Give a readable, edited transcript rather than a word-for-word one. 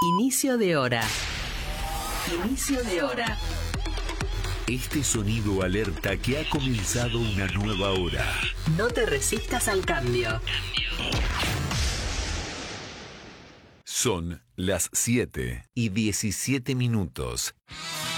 Inicio de hora. Inicio de hora. Este sonido alerta que ha comenzado una nueva hora. No te resistas al cambio. Son las 7:17.